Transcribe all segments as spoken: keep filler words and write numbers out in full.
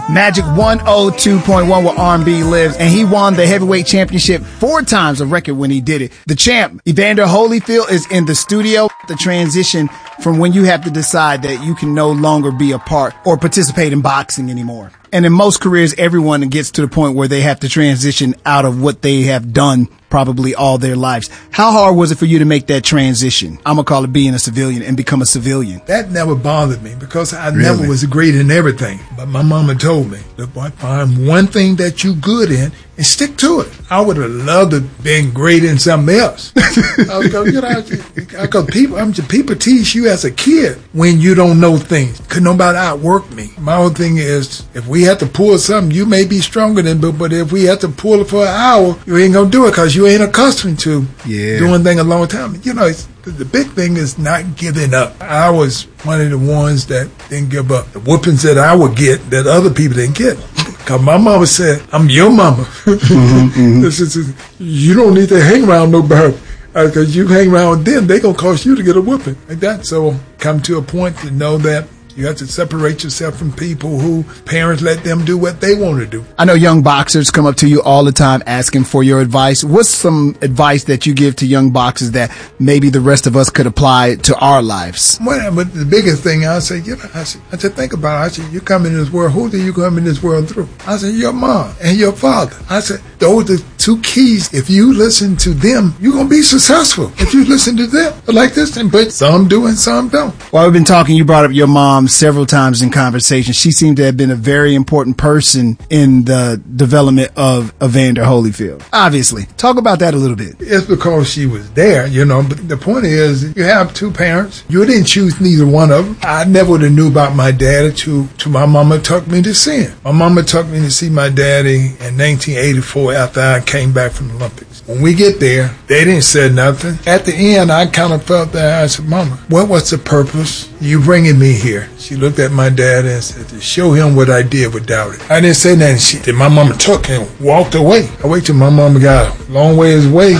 Magic one oh two point one where R and B lives, and he won the heavyweight championship four times, a record when he did it. The champ, Evander Holyfield, is in the studio. The transition from when you have to decide that you can no longer be a part or participate in boxing anymore. And in most careers, everyone gets to the point where they have to transition out of what they have done probably all their lives. How hard was it for you to make that transition? I'm going to call it being a civilian and become a civilian. That never bothered me because I Really? never was great in everything. But my mama told me, look, boy, find one thing that you good in and stick to it. I would have loved to have been great in something else. I was going, you know, because people, I'm just, people teach you as a kid when you don't know things. Could nobody outwork me. My whole thing is, if we have to pull something, you may be stronger than me, but if we have to pull it for an hour, you ain't going to do it because you ain't accustomed to Yeah. doing things a long time. You know, it's, the big thing is not giving up. I was one of the ones that didn't give up. The whoopings that I would get that other people didn't get. Because my mama said, I'm your mama. Mm-hmm, mm-hmm. This is, you don't need to hang around nobody. Because you hang around with them, they going to cause you to get a whooping like that. So come to a point to know that you have to separate yourself from people who parents let them do what they want to do. I know young boxers come up to you all the time asking for your advice. What's some advice that you give to young boxers that maybe the rest of us could apply to our lives? Well, but the biggest thing I say, you know, I said, I said, think about it. I said, you come in this world, who do you come in this world through? I said, your mom and your father. I said, those are the two keys. If you listen to them, you're going to be successful. If you listen to them like this, but some do and some don't. While we've been talking, you brought up your mom several times in conversation. She seemed to have been a very important person in the development of Evander Holyfield. Obviously. Talk about that a little bit. It's because she was there, you know, but the point is, you have two parents. You didn't choose neither one of them. I never would have knew about my daddy till, till my mama took me to see him. My mama took me to see my daddy in nineteen eighty-four after I came back from the Olympics. When we get there, they didn't say nothing. At the end, I kind of felt that. I said, Mama, what was the purpose you bringing me here? She looked at my dad and said, to show him what I did without it. I didn't say nothing. She did. My mama took and walked away. I waited till my mama got a long ways away.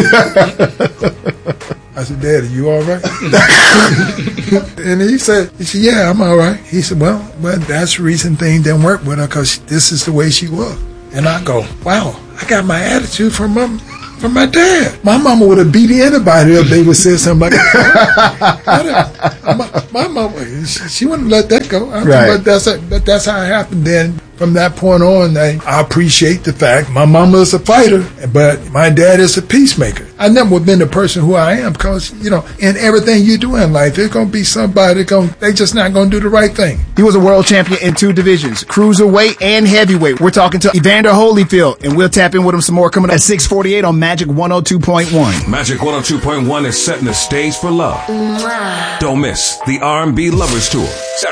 I said, Daddy, you all right? And he said, he said, yeah, I'm all right. He said, well, well, that's the reason things didn't work with her, because this is the way she was. And I go, wow, I got my attitude from my, from my dad. My mama would have beat anybody if they would say something like that. my, my mama, she, she wouldn't let that go. I Right. But that's, but that's how it happened then. From that point on, I, I appreciate the fact my mama is a fighter, but my dad is a peacemaker. I've never been the person who I am because, you know, in everything you do in life, there's going to be somebody going they just not going to do the right thing. He was a world champion in two divisions, cruiserweight and heavyweight. We're talking to Evander Holyfield, and we'll tap in with him some more coming up at six forty-eight on Magic one oh two point one. Magic one oh two point one is setting the stage for love. Don't miss the R and B Lovers Tour.